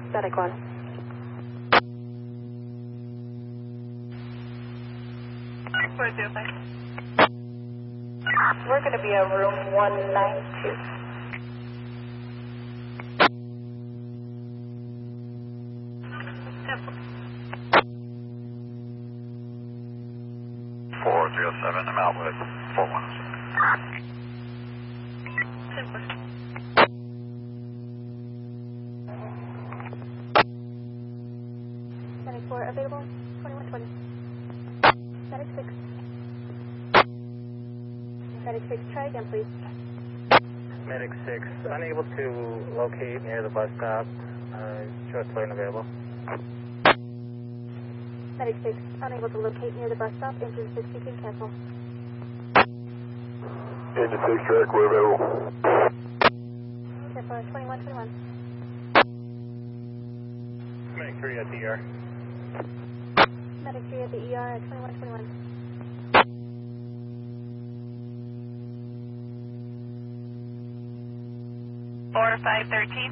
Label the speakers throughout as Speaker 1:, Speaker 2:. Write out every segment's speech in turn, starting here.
Speaker 1: Static 1. We're going to be at room 192.
Speaker 2: I'm out with 417.
Speaker 1: Medic 4 available, 2120. Medic 6. Medic 6, try again, please.
Speaker 3: Medic 6, unable to locate near the bus stop. Short lane available.
Speaker 1: Medic 6, unable to locate near the bus stop. Engine 60 can cancel.
Speaker 4: Engine 6 track, we're available.
Speaker 1: Step 2121.
Speaker 3: Medic 3 at the ER.
Speaker 1: Medic 3 at the ER at 2121.
Speaker 5: Or 513.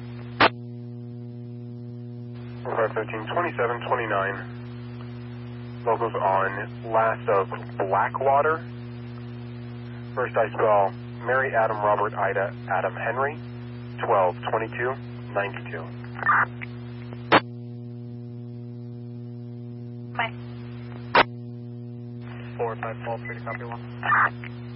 Speaker 4: 513, 2729. Locals on last of Blackwater. First I spell Mary Adam Robert Ida Adam Henry, 122292.
Speaker 5: Bye.
Speaker 3: 4 5 12 3 to copy 1.